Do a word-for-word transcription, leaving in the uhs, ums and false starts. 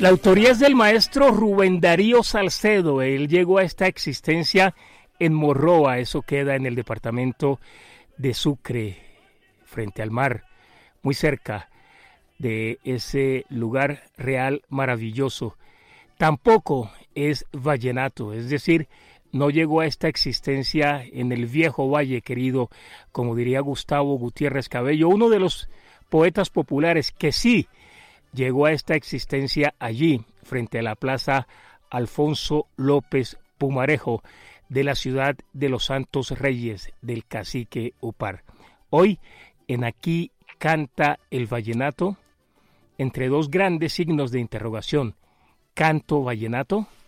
La autoría es del maestro Rubén Darío Salcedo. Él llegó a esta existencia en Morroa, eso queda en el departamento de Sucre, frente al mar, muy cerca de ese lugar real maravilloso. Tampoco es vallenato, es decir, no llegó a esta existencia en el viejo valle querido, como diría Gustavo Gutiérrez Cabello, uno de los poetas populares que sí llegó a esta existencia allí, frente a la plaza Alfonso López Pumarejo, de la ciudad de los Santos Reyes, del cacique Upar. Hoy, en Aquí canta el vallenato, entre dos grandes signos de interrogación, ¿canto vallenato?